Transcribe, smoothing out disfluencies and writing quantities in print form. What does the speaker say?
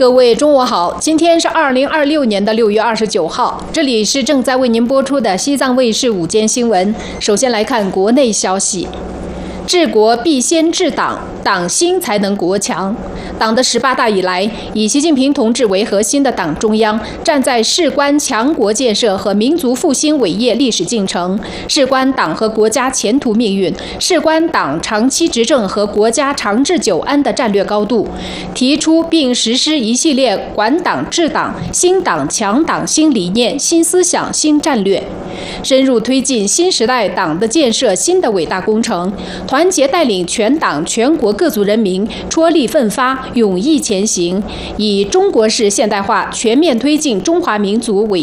各位中午好，今天是2026年的6月29号，这里是正在为您播出的西藏卫视午间新闻。首先来看国内消息。治国必先治党，党兴才能国强。党的18大以来，以习近平同志为核心的党中央站在事关强国建设和民族复兴伟业历史进程，事关党和国家前途命运，事关党长期执政和国家长治久安的战略高度，提出并实施一系列管党治党、新党强党新理念、新思想、新战略，深入推进新时代党的建设新的伟大工程，团结带领全党全国各族人民踔厉奋发，勇毅前行，以中国式现代化全面推进中华民族伟